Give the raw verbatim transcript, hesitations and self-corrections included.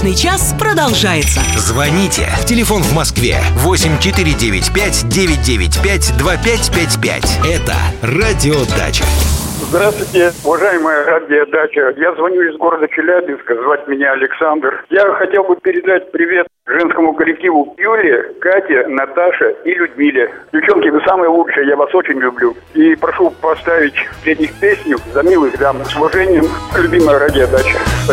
Брачный час продолжается. Звоните. Телефон в Москве восемь четыре девять пять девять девять пять два пять пять пять. Это Радиодача. Здравствуйте, уважаемая Радиодача. Я звоню из города Челябинска, звать меня Александр. Я хотел бы передать привет женскому коллективу Юле, Кате, Наташе и Людмиле. Девчонки, вы самые лучшие, я вас очень люблю. И прошу поставить впереди песню «За милых дам». С уважением, любимая Радиодача.